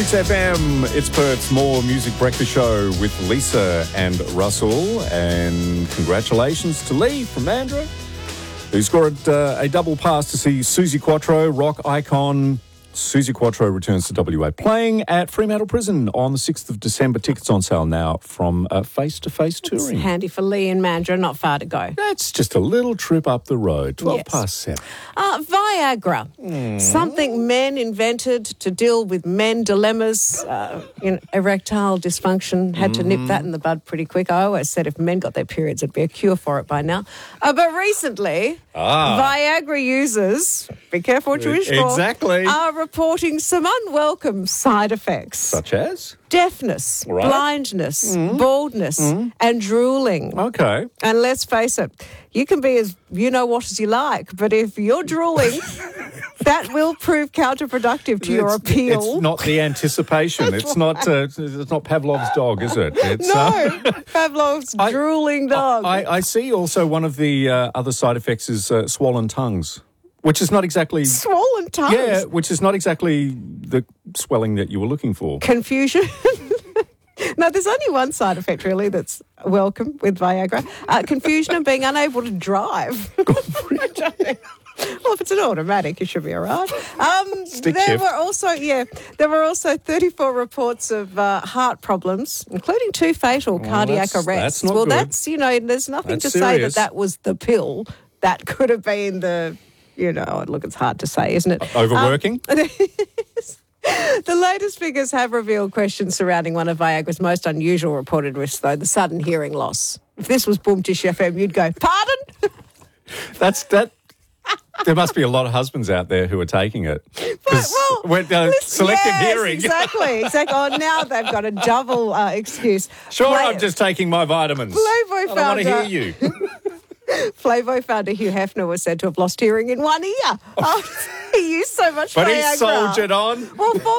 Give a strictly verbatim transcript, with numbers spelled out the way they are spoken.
six F M, it's Perth's More Music Breakfast Show with Lisa and Russell. And congratulations to Lee from Mandurah, who scored uh, a double pass to see Suzi Quatro, rock icon. Suzi Quatro returns to W A, playing at Fremantle Prison on the sixth of December. Tickets on sale now from uh, Face to Face Touring. It's handy for Lee and Mandurah, not far to go. That's just a little trip up the road, twelve Yes. past seven. Uh, Viagra, Mm. something men invented to deal with men dilemmas, uh, you know, erectile dysfunction. Had to nip that in the bud pretty quick. I always said if men got their periods, there'd be a cure for it by now. Uh, but recently, Ah. Viagra users, be careful what you wish for, Exactly. are reporting some unwelcome side effects. Such as? Deafness, Right. blindness, baldness, and drooling. Okay. And let's face it, you can be as you-know-what as you like, but if you're drooling, that will prove counterproductive to your It's- appeal. It's not the anticipation. it's not uh, It's not Pavlov's dog, is it? It's, no, uh, Pavlov's I- drooling dog. I, I see also one of the uh, other side effects is uh, swollen tongues, which is not exactly... Swollen tongues. Yeah, which is not exactly the swelling that you were looking for. Confusion. No, there's only one side effect, really, that's welcome with Viagra. Uh, confusion and being unable to drive. Well, if it's an automatic, you should be all right. Um, Stick there shift. were also, yeah, there were also thirty-four reports of uh, heart problems, including two fatal cardiac that's- arrests. that's not well, good. that's, you know, there's nothing That's to say that serious. that was the pill. That could have been the, you know, look, it's hard to say, isn't it? Overworking? Um, The latest figures have revealed questions surrounding one of Viagra's most unusual reported risks, though, the sudden hearing loss. If this was Boom Tish F M, you'd go, pardon? That's that. There must be a lot of husbands out there who are taking it. 'Cause well, we're, uh, listen, selective yes, hearing. Exactly, exactly. Oh, now they've got a double uh, excuse. Sure, Play- I'm just taking my vitamins. Playboy I don't want to founder- hear you. Playboy founder Hugh Hefner was said to have lost hearing in one ear. Oh, he used so much But he Viagra. soldiered on. Well,